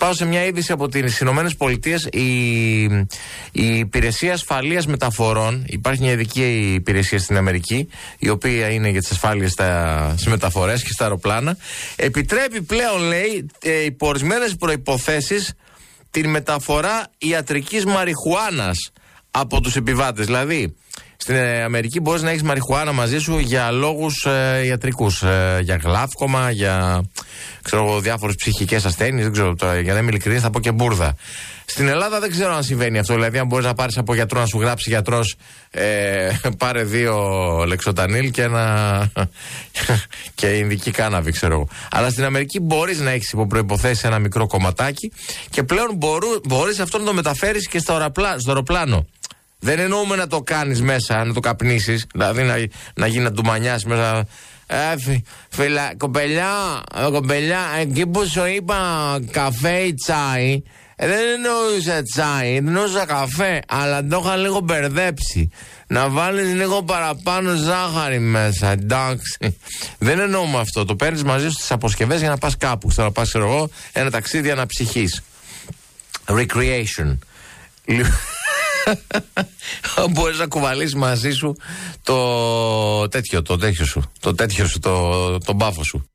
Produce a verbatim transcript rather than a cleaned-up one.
πάω σε μια είδηση από τις Ηνωμένες Πολιτείες. Η, η Υπηρεσία Ασφαλείας Μεταφορών, υπάρχει μια ειδική υπηρεσία στην Αμερική, η οποία είναι για τις ασφάλειες στις μεταφορές και στα αεροπλάνα, επιτρέπει πλέον, λέει, ε, υπό ορισμένες προϋποθέσεις, την μεταφορά ιατρικής μαριχουάνας από τους επιβάτες. Δηλαδή, στην Αμερική μπορείς να έχεις μαριχουάνα μαζί σου για λόγους ε, ιατρικούς, ε, για γλαύκομα, για ξέρω, διάφορες ψυχικές ασθένειες, δεν ξέρω τώρα, για να είμαι ειλικρινής θα πω και μπουρδα. Στην Ελλάδα δεν ξέρω αν συμβαίνει αυτό, δηλαδή αν μπορείς να πάρεις από γιατρό να σου γράψει γιατρός ε, πάρε δύο λεξοτανίλ και ένα και ειδική κάναβη, ξέρω εγώ. Αλλά στην Αμερική μπορείς να έχεις υπό προϋποθέσεις ένα μικρό κομματάκι και πλέον μπορού, μπορείς αυτό να το μεταφέρεις και στο, αεροπλά, στο αεροπλάνο. Δεν εννοούμε να το κάνεις μέσα, να το καπνίσεις, δηλαδή να, να γίνει να ντουμανιάσεις μέσα. Ε, φι, φιλα, κοπελιά, κοπελιά, εκεί που σου είπα καφέ ή τσάι, ε, δεν εννοούσα τσάι, εννοούσα καφέ, αλλά το είχα λίγο μπερδέψει. Να βάλεις λίγο παραπάνω ζάχαρη μέσα, εντάξει. Δεν εννοούμε αυτό. Το παίρνεις μαζί σου στις αποσκευές για να πας κάπου. Θέλω να πας, ξέρω εγώ, ένα ταξίδι αναψυχής. Recreation. Μπορείς να κουβαλήσεις μαζί σου το τέτοιο, το τέτοιο σου, το τέτοιο σου, το, το μπάφο σου.